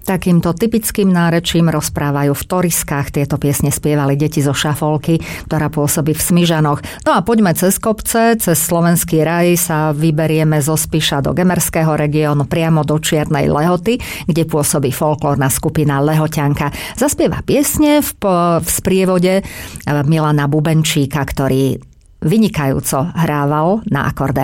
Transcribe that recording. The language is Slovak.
Takýmto typickým nárečím rozprávajú v toriskách. Tieto piesne spievali deti zo Šafolky, ktorá pôsobí v Smižanoch. No a poďme cez kopce, cez Slovenský raj sa vyberieme zo Spiša do Gemerského regiónu priamo do Čiernej Lehoty, kde pôsobí folklórna skupina Lehoťanka. Zaspieva piesne v sprievode Milana Bubenčíka, ktorý vynikajúco hrával na akordéon.